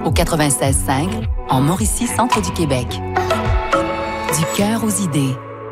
au 96.5, en Mauricie, centre du Québec. Du cœur aux idées.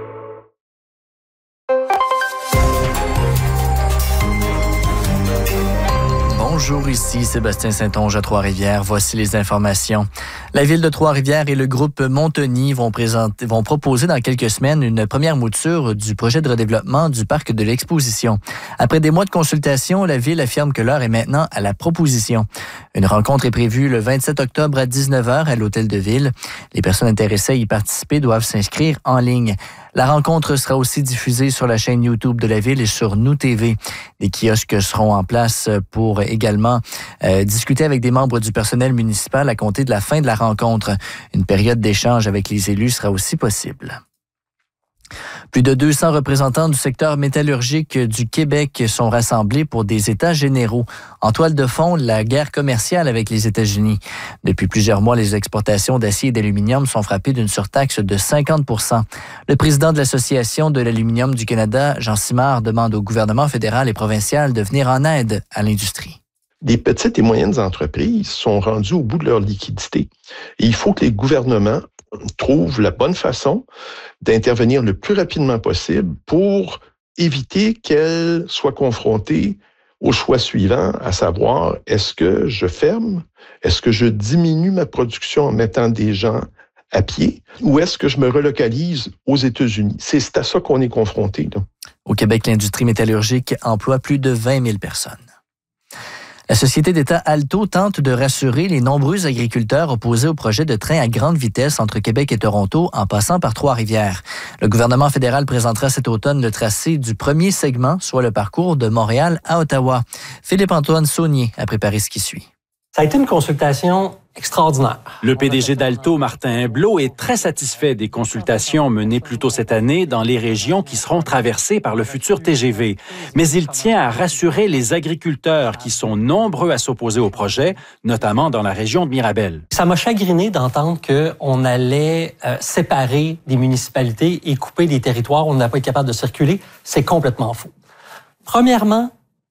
Bonjour, ici Sébastien Saint-Onge à Trois-Rivières. Voici les informations. La ville de Trois-Rivières et le groupe Montagny vont proposer dans quelques semaines une première mouture du projet de redéveloppement du parc de l'Exposition. Après des mois de consultation, la ville affirme que l'heure est maintenant à la proposition. Une rencontre est prévue le 27 octobre à 19h à l'Hôtel de Ville. Les personnes intéressées à y participer doivent s'inscrire en ligne. La rencontre sera aussi diffusée sur la chaîne YouTube de la ville et sur Nous TV. Des kiosques seront en place pour également discuter avec des membres du personnel municipal à compter de la fin de la rencontre. Une période d'échange avec les élus sera aussi possible. Plus de 200 représentants du secteur métallurgique du Québec sont rassemblés pour des États généraux. En toile de fond, la guerre commerciale avec les États-Unis. Depuis plusieurs mois, les exportations d'acier et d'aluminium sont frappées d'une surtaxe de 50 %. Le président de l'Association de l'aluminium du Canada, Jean Simard, demande au gouvernement fédéral et provincial de venir en aide à l'industrie. Les petites et moyennes entreprises sont rendues au bout de leur liquidité. Et il faut que les gouvernements trouvent la bonne façon d'intervenir le plus rapidement possible pour éviter qu'elles soient confrontées au choix suivant, à savoir, est-ce que je ferme? Est-ce que je diminue ma production en mettant des gens à pied? Ou est-ce que je me relocalise aux États-Unis? C'est à ça qu'on est confronté, là. Au Québec, l'industrie métallurgique emploie plus de 20 000 personnes. La société d'État Alto tente de rassurer les nombreux agriculteurs opposés au projet de train à grande vitesse entre Québec et Toronto en passant par Trois-Rivières. Le gouvernement fédéral présentera cet automne le tracé du premier segment, soit le parcours de Montréal à Ottawa. Philippe-Antoine Saunier a préparé ce qui suit. Ça a été une consultation extraordinaire. Le PDG d'Alto, Martin Hublot, est très satisfait des consultations menées plus tôt cette année dans les régions qui seront traversées par le futur TGV. Mais il tient à rassurer les agriculteurs qui sont nombreux à s'opposer au projet, notamment dans la région de Mirabel. Ça m'a chagriné d'entendre qu'on allait séparer des municipalités et couper des territoires où on n'a pas été capable de circuler. C'est complètement faux. Premièrement,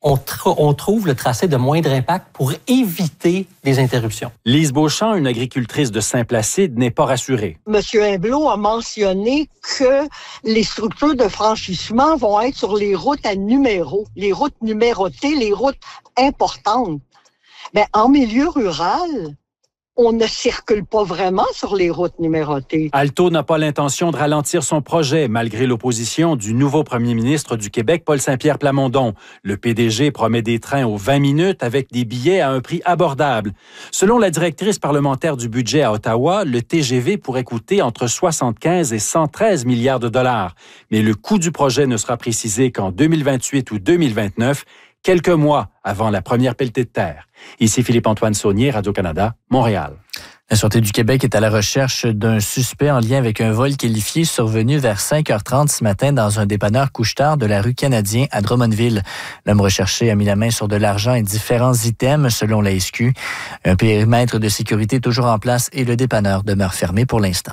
on trouve le tracé de moindre impact pour éviter des interruptions. Lise Beauchamp, une agricultrice de Saint-Placide, n'est pas rassurée. Monsieur Hublot a mentionné que les structures de franchissement vont être sur les routes à numéro, les routes numérotées, les routes importantes. Mais en milieu rural, on ne circule pas vraiment sur les routes numérotées. Alto n'a pas l'intention de ralentir son projet, malgré l'opposition du nouveau premier ministre du Québec, Paul Saint-Pierre Plamondon. Le PDG promet des trains aux 20 minutes avec des billets à un prix abordable. Selon la directrice parlementaire du budget à Ottawa, le TGV pourrait coûter entre 75 et 113 milliards de dollars. Mais le coût du projet ne sera précisé qu'en 2028 ou 2029, quelques mois avant la première pelletée de terre. Ici Philippe-Antoine Saunier, Radio-Canada, Montréal. La Sûreté du Québec est à la recherche d'un suspect en lien avec un vol qualifié survenu vers 5h30 ce matin dans un dépanneur couche-tard de la rue Canadien à Drummondville. L'homme recherché a mis la main sur de l'argent et différents items selon la SQ. Un périmètre de sécurité toujours en place et le dépanneur demeure fermé pour l'instant.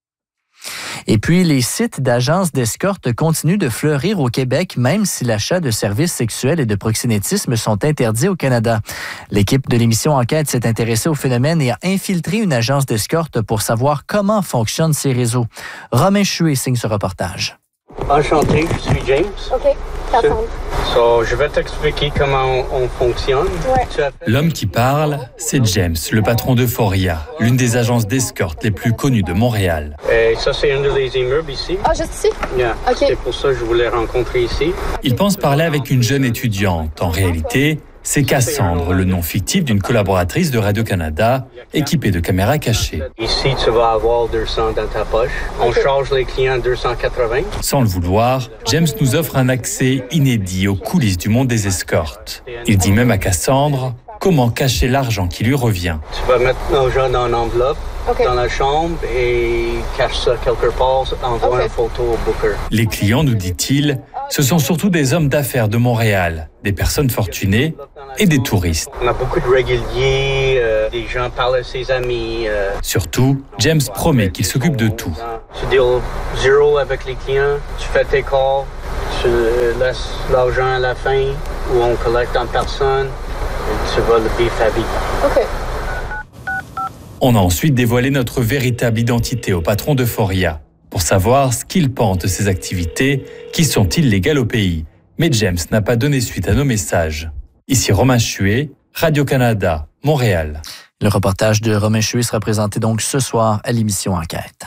Et puis, les sites d'agences d'escorte continuent de fleurir au Québec, même si l'achat de services sexuels et de proxénétisme sont interdits au Canada. L'équipe de l'émission Enquête s'est intéressée au phénomène et a infiltré une agence d'escorte pour savoir comment fonctionnent ces réseaux. Romain Chuet signe ce reportage. Enchanté, je suis James. OK, Cassandre. Je vais t'expliquer comment on fonctionne. Ouais. L'homme qui parle, c'est James, le patron d'Euphoria, l'une des agences d'escorte les plus connues de Montréal. Et ça, c'est un des immeubles ici. Ah, juste ici? Yeah. OK. C'est pour ça que je voulais rencontrer ici. Il pense parler avec une jeune étudiante. En réalité, c'est Cassandre, le nom fictif d'une collaboratrice de Radio-Canada, équipée de caméras cachées. Ici, tu vas avoir 200 dans ta poche. On charge les clients 280. Sans le vouloir, James nous offre un accès inédit aux coulisses du monde des escortes. Il dit même à Cassandre comment cacher l'argent qui lui revient. Tu vas mettre l'argent dans une enveloppe, dans la chambre, et cache ça quelque part, envoie une photo au booker. Les clients, nous dit-il, ce sont surtout des hommes d'affaires de Montréal, des personnes fortunées et des touristes. On a beaucoup de réguliers, des gens parlent à ses amis. Surtout, James promet qu'il s'occupe de tout. Tu deals zéro avec les clients, tu fais tes calls, tu laisses l'argent à la fin, ou on collecte en personne, et tu vas le vivre ta vie. OK. On a ensuite dévoilé notre véritable identité au patron d'Euphoria pour savoir ce qu'il pense de ces activités qui sont illégales au pays. Mais James n'a pas donné suite à nos messages. Ici Romain Chuet, Radio-Canada, Montréal. Le reportage de Romain Chuet sera présenté donc ce soir à l'émission Enquête.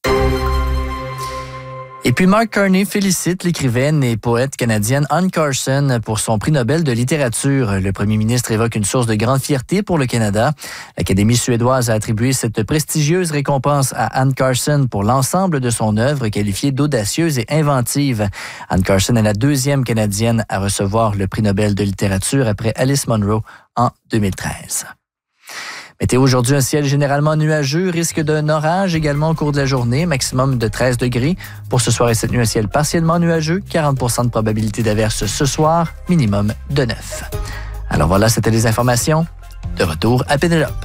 Et puis Mark Carney félicite l'écrivaine et poète canadienne Anne Carson pour son prix Nobel de littérature. Le premier ministre évoque une source de grande fierté pour le Canada. L'Académie suédoise a attribué cette prestigieuse récompense à Anne Carson pour l'ensemble de son œuvre qualifiée d'audacieuse et inventive. Anne Carson est la deuxième Canadienne à recevoir le prix Nobel de littérature après Alice Munro en 2013. Météo aujourd'hui, un ciel généralement nuageux, risque d'un orage également au cours de la journée, maximum de 13 degrés. Pour ce soir et cette nuit, un ciel partiellement nuageux, 40% de probabilité d'averse ce soir, minimum de 9. Alors voilà, c'était les informations. De retour à Pénélope.